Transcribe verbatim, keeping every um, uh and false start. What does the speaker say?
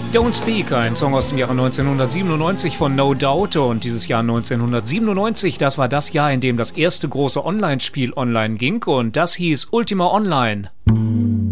Don't Speak, ein Song aus dem Jahre neunzehnhundertsiebenundneunzig von No Doubt, und dieses Jahr neunzehnhundertsiebenundneunzig, das war das Jahr, in dem das erste große Online-Spiel online ging, und das hieß Ultima Online.